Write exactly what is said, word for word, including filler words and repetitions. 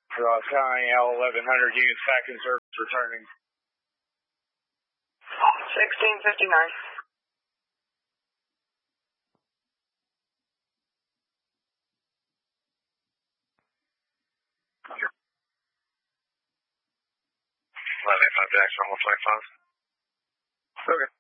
Ross County, L eleven hundred units back in service returning. sixteen fifty-nine. eleven eighty-five Jackson, one twenty-five. Okay.